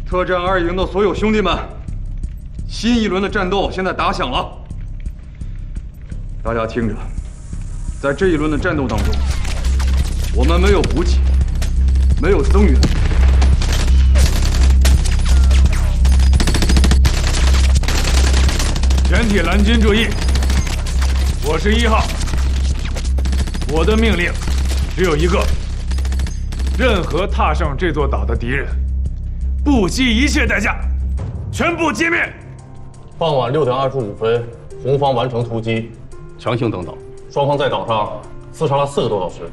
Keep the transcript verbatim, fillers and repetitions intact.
特战二营的所有兄弟们，新一轮的战斗现在打响了。大家听着，在这一轮的战斗当中，我们没有补给，没有增援。 全体蓝军注意，我是一号，我的命令只有一个：任何踏上这座岛的敌人，不惜一切代价，全部歼灭。 傍晚六点二十五分，红方完成突击，强行登岛，双方在岛上厮杀了四个多小时。